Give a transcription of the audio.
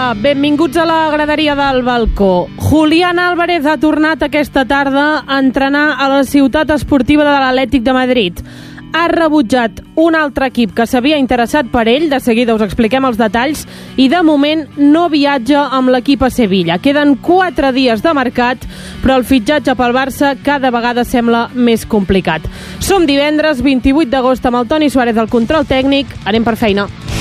tarda, benvinguts a la graderia del balcó. Julián Álvarez ha tornat aquesta tarda a entrenar a la ciutat esportiva de l'Atlètic de Madrid. Ha rebutjat un altre equip que s'havia interessat per ell, de seguida us expliquem els detalls, i de moment no viatja amb l'equip a Sevilla. Queden 4 dies de mercat, però el fitxatge pel Barça cada vegada sembla més complicat. Som divendres 28 d'agost amb el Toni Suárez al control tècnic, anem per feina.